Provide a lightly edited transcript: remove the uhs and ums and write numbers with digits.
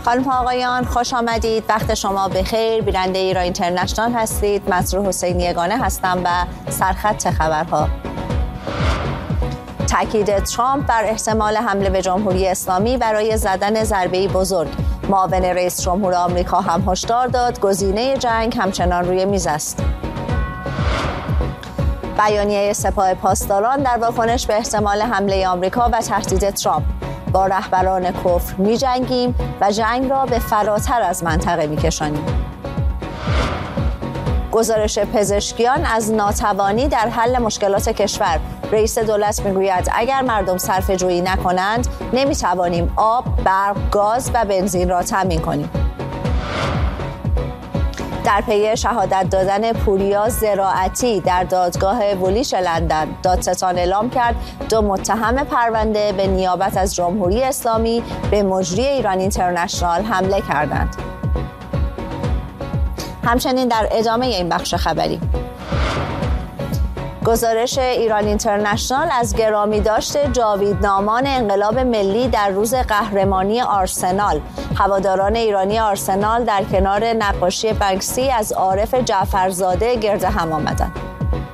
خانم ها آقایان خوش آمدید. وقت شما بخیر. بیننده ایران اینترنشنال هستید. مسرور حسینی یگانه هستم و سرخط خبرها. تاکید ترامپ بر احتمال حمله به جمهوری اسلامی برای زدن ضربه‌ای بزرگ. معاون رئیس جمهور آمریکا هم هشدار داد گزینه جنگ همچنان روی میز است. بیانیه سپاه پاسداران در واکنش به احتمال حمله آمریکا و تهدید ترامپ: با رهبران کفر می‌جنگیم و جنگ را به فراتر از منطقه می‌کشانیم. گزارش پزشکیان از ناتوانی در حل مشکلات کشور. رئیس دولت میگوید اگر مردم صرفه‌جویی نکنند نمی‌توانیم آب، برق، گاز و بنزین را تامین کنیم. در پی شهادت دادن پوریا زراعتی در دادگاه وولیش لندن، دادستان اعلام کرد 2 متهم پرونده به نیابت از جمهوری اسلامی به مجری ایران اینترنشنال حمله کردند. همچنین در ادامه این بخش خبری، گزارش ایران اینترنشنال از گرامی داشت جاویدنامان انقلاب ملی در روز قهرمانی آرسنال. هواداران ایرانی آرسنال در کنار نقاشی بنکسی از عارف جعفرزاده گرد هم آمدند.